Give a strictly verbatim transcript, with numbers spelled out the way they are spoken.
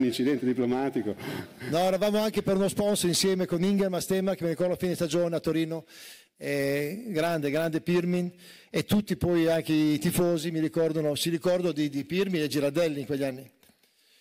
incidente diplomatico. No, eravamo anche per uno sponsor insieme con Ingham a Stemma, che mi ricordo a fine stagione a Torino. Eh, grande, grande Pirmin, e tutti poi anche i tifosi mi ricordano, si ricordano di, di Pirmin e Girardelli in quegli anni.